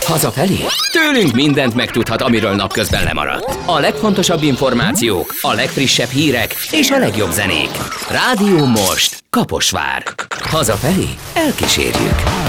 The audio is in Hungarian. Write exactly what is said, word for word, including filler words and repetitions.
Hazafelé? Tőlünk mindent megtudhat, amiről napközben lemaradt. A legfontosabb információk, a legfrissebb hírek és a legjobb zenék. Rádió Most, Kaposvár. Hazafelé elkísérjük.